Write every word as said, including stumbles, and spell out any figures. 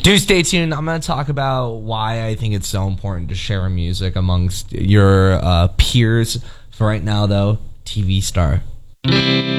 Do stay tuned. I'm going to talk about why I think it's so important to share music amongst your uh, peers. For right now, though, T V star.